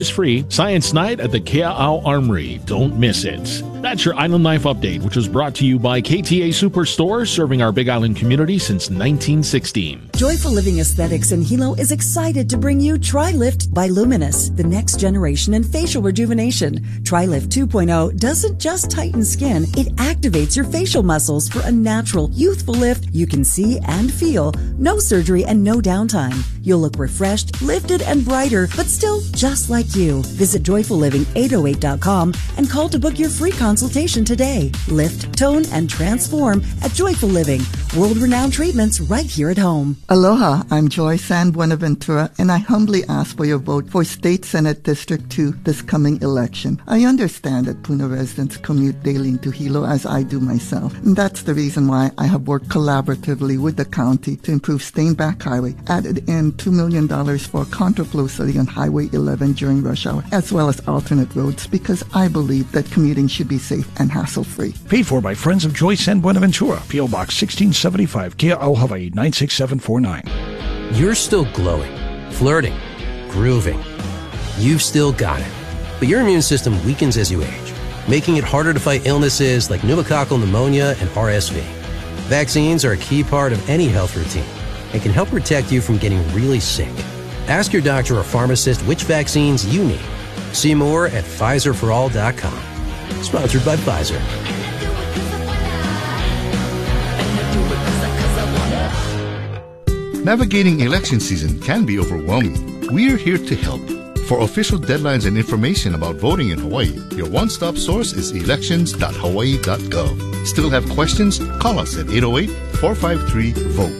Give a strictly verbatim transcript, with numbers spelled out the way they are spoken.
It's free Science Night at the Kea'au Armory. Don't miss it. That's your Island Life Update, which was brought to you by K T A Superstore, serving our Big Island community since nineteen sixteen. Joyful Living Aesthetics in Hilo is excited to bring you TriLift by Luminous, the next generation in facial rejuvenation. TriLift two point oh doesn't just tighten skin, it activates your facial muscles for a natural, youthful lift you can see and feel. No surgery and no downtime. You'll look refreshed, lifted, and brighter, but still just like you. Visit joyful living eight oh eight dot com and call to book your free consultation today. Lift, tone, and transform at Joyful Living. World-renowned treatments right here at home. Aloha, I'm Joy San Buenaventura, and I humbly ask for your vote for State Senate District two this coming election. I understand that Puna residents commute daily into Hilo, as I do myself, and that's the reason why I have worked collaboratively with the county to improve Stainback Highway, added in two million dollars for contraflow study on Highway eleven during rush hour, as well as alternate roads, because I believe that commuting should be safe and hassle-free. Paid for by Friends of Joy San Buenaventura, P O Box sixteen seventy-five, Kea'au, Hawaii nine six seven four nine. You're still glowing, flirting, grooving. You've still got it. But your immune system weakens as you age, making it harder to fight illnesses like pneumococcal pneumonia and R S V. Vaccines are a key part of any health routine and can help protect you from getting really sick. Ask your doctor or pharmacist which vaccines you need. See more at Pfizer for all dot com. Sponsored by Pfizer. Navigating election season can be overwhelming. We're here to help. For official deadlines and information about voting in Hawaii, your one-stop source is elections dot hawaii dot gov. Still have questions? Call us at eight oh eight, four five three, VOTE.